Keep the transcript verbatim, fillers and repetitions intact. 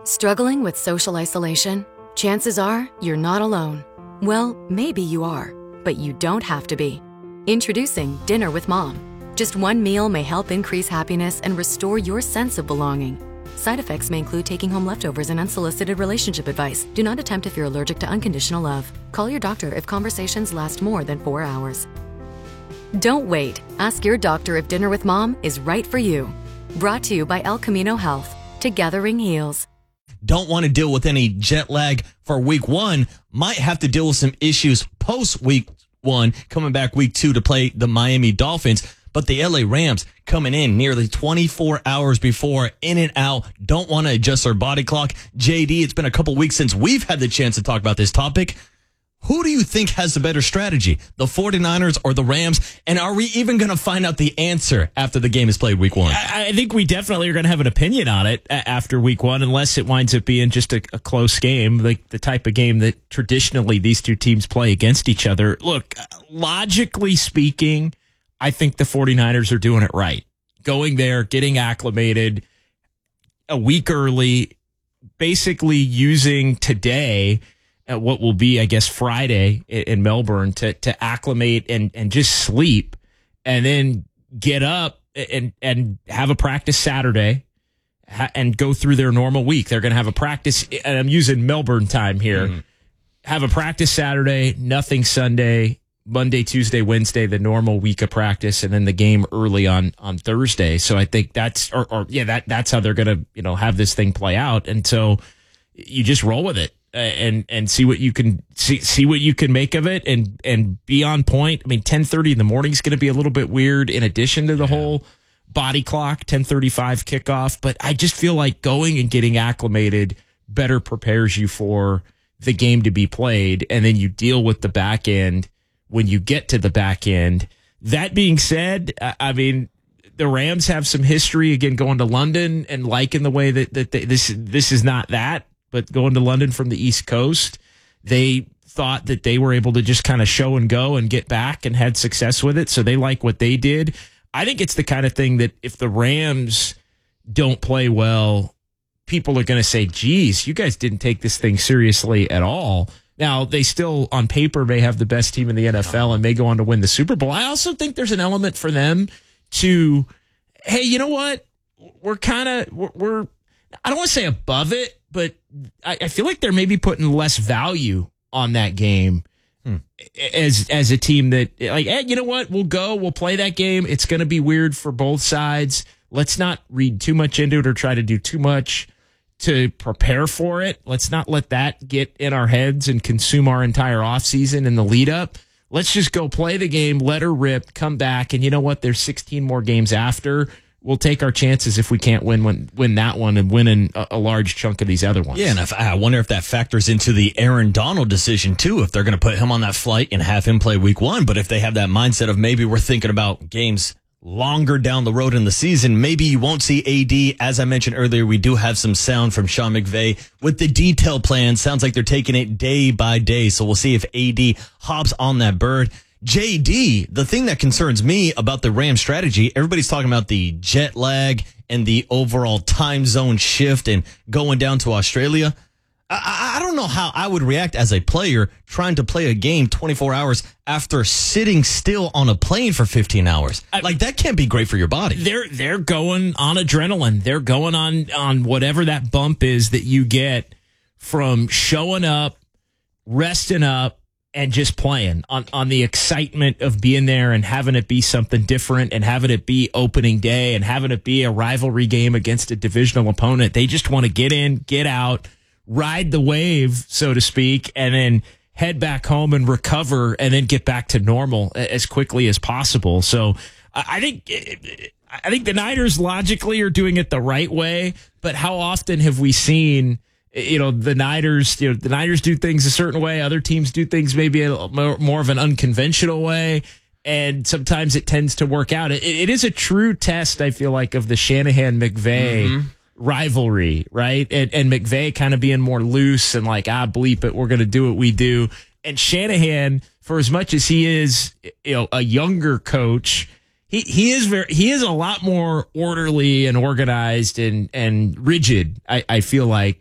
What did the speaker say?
Struggling with social isolation? Chances are you're not alone. Well, maybe you are, but you don't have to be. Introducing Dinner with Mom. Just one meal may help increase happiness and restore your sense of belonging. Side effects may include taking home leftovers and unsolicited relationship advice. Do not attempt if you're allergic to unconditional love. Call your doctor if conversations last more than four hours. Don't wait. Ask your doctor if Dinner with Mom is right for you. Brought to you by El Camino Health. Together ring heals. Don't want to deal with any jet lag for week one, might have to deal with some issues post week one, coming back week two to play the Miami Dolphins. But the L A Rams coming in nearly twenty-four hours before, in and out, don't want to adjust their body clock. J D, it's been a couple weeks since we've had the chance to talk about this topic. Who do you think has the better strategy, the 49ers or the Rams? And are we even going to find out the answer after the game is played week one? I, I think we definitely are going to have an opinion on it after week one, unless it winds up being just a, a close game, like the type of game that traditionally these two teams play against each other. Look, logically speaking, I think the 49ers are doing it right. Going there, getting acclimated a week early, basically using today, at what will be, I guess, Friday in Melbourne to, to acclimate and, and just sleep, and then get up and, and have a practice Saturday and go through their normal week. They're going to have a practice, and I'm using Melbourne time here, mm-hmm. have a practice Saturday, nothing Sunday, Monday, Tuesday, Wednesday, the normal week of practice, and then the game early on, on Thursday. So I think that's, or, or yeah, that, that's how they're going to, you know, have this thing play out. And so you just roll with it. And and see what you can see see what you can make of it, and and be on point. I mean, ten thirty in the morning is going to be a little bit weird. In addition to the yeah. whole body clock, ten thirty-five kickoff. But I just feel like going and getting acclimated better prepares you for the game to be played, and then you deal with the back end when you get to the back end. That being said, I, I mean, the Rams have some history again going to London and liking the way that that they, this this is not that. But going to London from the East Coast, they thought that they were able to just kind of show and go and get back and had success with it. So they like what they did. I think it's the kind of thing that if the Rams don't play well, people are going to say, geez, you guys didn't take this thing seriously at all. Now, they still, on paper, may have the best team in the N F L and may go on to win the Super Bowl. I also think there's an element for them to, hey, you know what? We're kind of, we're, we're, I don't want to say above it, but I, I feel like they're maybe putting less value on that game hmm. as as a team that, like, hey, you know what? We'll go. We'll play that game. It's going to be weird for both sides. Let's not read too much into it or try to do too much to prepare for it. Let's not let that get in our heads and consume our entire offseason and the lead up. Let's just go play the game, let her rip, come back. And you know what? There's sixteen more games after. We'll take our chances if we can't win win, win that one and win in a, a large chunk of these other ones. Yeah, and if, I wonder if that factors into the Aaron Donald decision, too, if they're going to put him on that flight and have him play week one. But if they have that mindset of maybe we're thinking about games longer down the road in the season, maybe you won't see A D. As I mentioned earlier, we do have some sound from Sean McVay with the detailed plan. Sounds like they're taking it day by day. So we'll see if A D hops on that bird. J D, the thing that concerns me about the Rams strategy, everybody's talking about the jet lag and the overall time zone shift and going down to Australia. I, I don't know how I would react as a player trying to play a game twenty-four hours after sitting still on a plane for fifteen hours. I, like, that can't be great for your body. They're they're going on adrenaline. They're going on, on whatever that bump is that you get from showing up, resting up, and just playing on, on the excitement of being there and having it be something different and having it be opening day and having it be a rivalry game against a divisional opponent. They just want to get in, get out, ride the wave, so to speak, and then head back home and recover and then get back to normal as quickly as possible. So I think, I think the Niners logically are doing it the right way, but how often have we seen, you know, the Niners, you know, the Niners do things a certain way. Other teams do things maybe a more, more of an unconventional way. And sometimes it tends to work out. It, it is a true test, I feel like, of the Shanahan-McVay mm-hmm. rivalry, right? And, and McVay kind of being more loose and like, ah, bleep it, we're going to do what we do. And Shanahan, for as much as he is, you know, a younger coach, He he is very he is a lot more orderly and organized and and rigid. I, I feel like